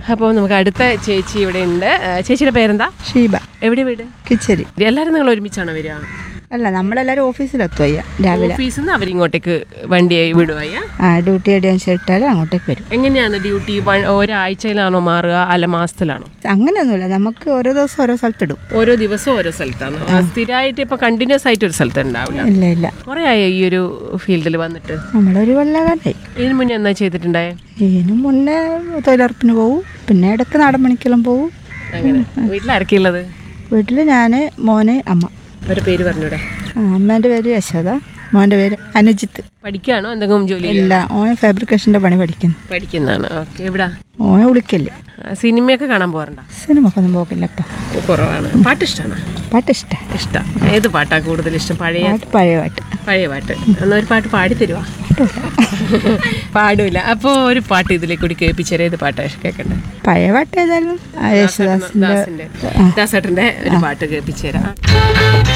അപ്പോൾ നമുക്ക് അടുത്ത ചേച്ചി ഇവിടെ ഉണ്ട്. ചേച്ചിയുടെ പേരെന്താ? ഷീബ. എവിടെ വീട്? കിച്ചരി. എല്ലാവരും നിങ്ങൾ ഒരുമിച്ചാണോ വരിക? അല്ല, നമ്മളെല്ലാവരും ഓഫീസിലെത്തുക രാവിലെ. ഓഫീസിൽ നിന്ന് അവരിങ്ങോട്ടേക്ക് വണ്ടി വിടുവയ്യ? ഡ്യൂട്ടി അടിയാൻ ഇട്ടാലും അങ്ങോട്ടേക്ക് വരും. എങ്ങനെയാണ് ഡ്യൂട്ടി? ഒരാഴ്ചയിലാണോ മാറുക, അല്ല മാസത്തിലാണോ? അങ്ങനെയൊന്നുമില്ല, നമുക്ക് ഓരോ ദിവസം ഓരോ സ്ഥലത്തിടും. ഓരോ ദിവസവും ഓരോ സ്ഥലത്താണ്. സ്ഥിരമായിട്ട് ഇപ്പൊ കണ്ടിന്യൂസ് ആയിട്ട് ഒരു സ്ഥലത്ത് ഉണ്ടാവില്ല. ഇല്ല ഇല്ല. കുറെ ആയോ ഈ ഒരു ഫീൽഡിൽ വന്നിട്ട്? നമ്മളൊരു കൊല്ലകാലായി. ഇതിനു മുന്നേ എന്നാ ചെയ്തിട്ടുണ്ടായേ? ഇതിനു മുന്നേ തൊഴിലുറപ്പിന് പോവും, പിന്നെ ഇടയ്ക്ക് നാടൻ പണിക്കെല്ലാം പോവും. അങ്ങനെ. വീട്ടിലാരൊക്കെയുള്ളത്? വീട്ടിൽ ഞാൻ, മോന്, അമ്മ. ഒരു പേര് പറഞ്ഞൂടെ? അമ്മേൻ്റെ പേര് യശോദ, മോൻ്റെ പേര് അനുജിത്ത്. പഠിക്കുകയാണോ? എന്തെങ്കിലും ജോലി? ഇല്ല, ഓൻ ഫാബ്രിക്കേഷൻ്റെ പണി പഠിക്കുന്നതാണ്. ഓക്കെ. എവിടാ? ഓനെ വിളിക്കല്ലേ. സിനിമയൊക്കെ കാണാൻ പോകാറുണ്ടോ? സിനിമക്കൊന്നും പോകില്ല ഇപ്പം, കുറവാണ്. പാട്ട് ഇഷ്ടമാണോ? പാട്ട് ഇഷ്ടം. ഏത് പാട്ടാ കൂടുതൽ ഇഷ്ടം? പഴയ പാട്ട്. എന്നാ ഒരു പാട്ട് പാടിത്തരുവാ? പാടൂല. അപ്പോൾ ഒരു പാട്ട് ഇതിലേക്ക് കൂടി കേൾപ്പിച്ചേരാ. ഏത് പാട്ടാ കേൾക്കണ്ടേ? പഴയ പാട്ട് ഏതായാലും ദാസേട്ടൻ്റെ ഒരു പാട്ട് കേൾപ്പിച്ചേരാ.